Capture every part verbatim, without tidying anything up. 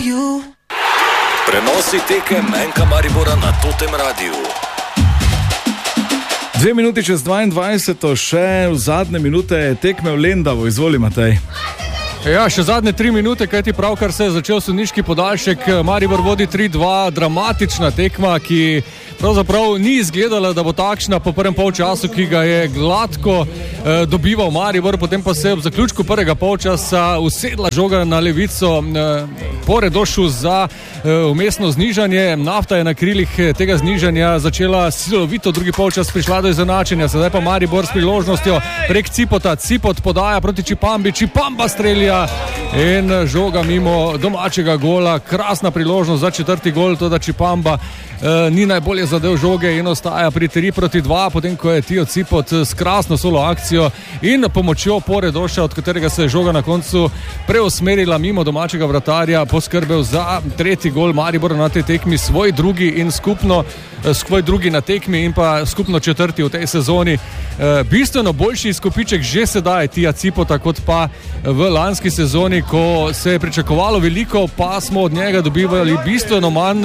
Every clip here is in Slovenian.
you. Prenosi tekem Enka Maribora na Totem Radiu. Dve minuti čez dvaindvajset, še v zadnje minute tekme v Lendavu. Izvoli, Matej. Ja, še zadnje tri minute, kajti pravkar se je začel sodniški podaljšek. Maribor vodi tri dva, dramatična tekma, ki pravzaprav ni izgledala, da bo takšna po prvem polčasu, ki ga je gladko eh, dobival Maribor, potem pa se je ob zaključku prvega polčasa usedla žoga na levico eh, po Redošu za umestno znižanje. Nafta je na krilih tega znižanja začela silovito drugi polčas, prišla do izenačenja, sedaj pa Maribor s priložnostjo prek Cipota. Cipot podaja proti Čipambi, Čipamba strelja in žoga mimo domačega gola. Krasna priložnost za četrti gol, to da Čipamba eh, ni najbolje zadev žoge in ostaja pri tri proti dva, potem ko je Tijo Cipot s krasno solo akcijo in pomočjo Poredoša, od katerega se je žoga na koncu preusmerila mimo domačega vratarja, poskrbel za tretji gol Maribora na tej tekmi, svoj drugi in skupno svoj drugi na tekmi in pa skupno četrti v tej sezoni. E, bistveno boljši izkupiček že sedaj Tija Cipota kot pa v lanski sezoni, ko se je pričakovalo veliko, pa smo od njega dobivali bistveno manj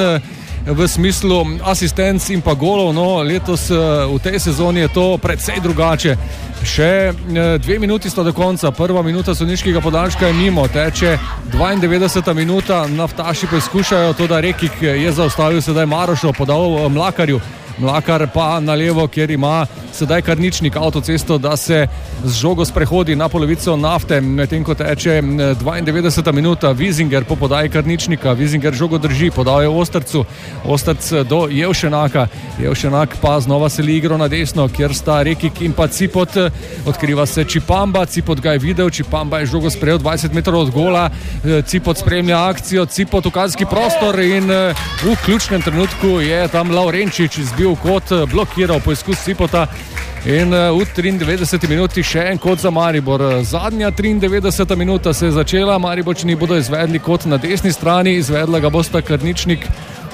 v smislu asistenc in pa golov. No, letos v tej sezoni je to precej drugače. Še dve minuti sta do konca, prva minuta sodniškega podaljška je mimo, teče dvaindevetdeseta minuta, naftaši poskušajo, to da Rekik je zaustavil sedaj Marošo, podal Mlakarju. Mlakar pa na levo, kjer ima sedaj Karničnik avtocesto, da se z žogo sprehodi na polovico Nafte, medtem ko teče dvaindevetdeseta minuta. Vizinger po podaji Karničnika, Vizinger žogo drži, podal je Ostrcu, Ostrc do Jevšenaka, Jevšenak pa znova seli igro na desno, kjer sta Rekik in pa Cipot, odkriva se Čipamba, Cipot ga je videl, Čipamba je žogo sprejel dvajset metrov od gola, Cipot spremlja akcijo, Cipot v kazenski prostor in v ključnem trenutku je tam Laurenčič izbil kot, blokiral poizkus Cipota in v triindevetdeseti minuti še en kot za Maribor. Zadnja triindevetdeseta minuta se je začela, Mariborčani bodo izvedli kot na desni strani, izvedla ga bosta Karničnik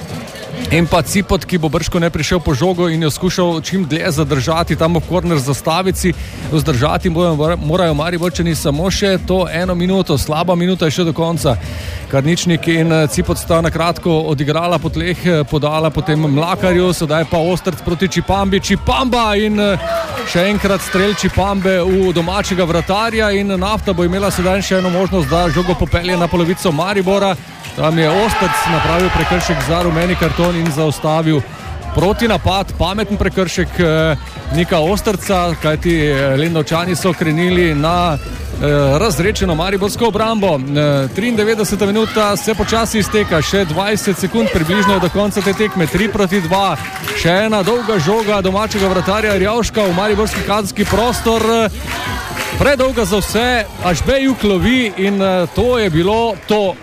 in pa Cipot, ki bo brško ne prišel po žogo in jo skušal čim dlje zadržati tam v korner zastavici. Vzdržati morajo Mariborčani samo še to eno minuto, slaba minuta je še do konca. Karničnik in Cipot sta na kratko odigrala po tleh, podala potem Mlakarju, sedaj pa Ostrc proti Čipambi, Čipamba in še enkrat strel Čipambe v domačega vratarja in Nafta bo imela sedaj še eno možnost, da žogo popelje na polovico Maribora. Tam je Ostrc napravil prekršek za rumeni karton in zaustavil proti napad, pameten prekršek Nika Ostrca, kajti Lendavčani so krenili na razrečeno mariborsko obrambo. triindevetdeseta minuta se počasi izteka, še dvajset sekund približno do konca te tekme, tri proti dva, še ena dolga žoga domačega vratarja Rjavška v mariborski kazenski prostor, predolga za vse, až Bejuk lovi in to je bilo to.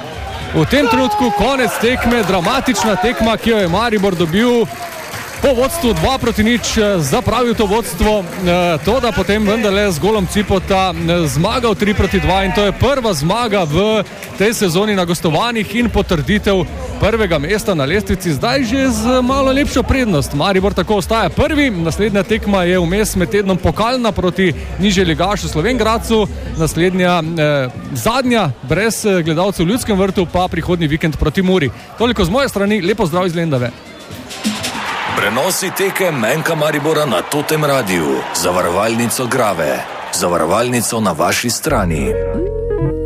V tem trenutku konec tekme, dramatična tekma, ki jo je Maribor dobil po vodstvu dva proti nič, zapravil to vodstvo, to da potem vendarle z golom Cipota zmagal tri proti dva in to je prva zmaga v tej sezoni na gostovanjih in potrditev prvega mesta na lestvici, zdaj že z malo lepšo prednost. Maribor tako ostaja prvi, naslednja tekma je vmes med tednom pokalna proti nižje ligašu Slovenj Gradcu, naslednja eh, zadnja brez gledalcev v Ljudskem vrtu pa prihodnji vikend proti Muri. Toliko z moje strani, lepo zdrav iz Lendave. Prenosi tekem Enka Maribora na Totem Radiu, zavarovalnico Grave, zavarovalnico na vaši strani.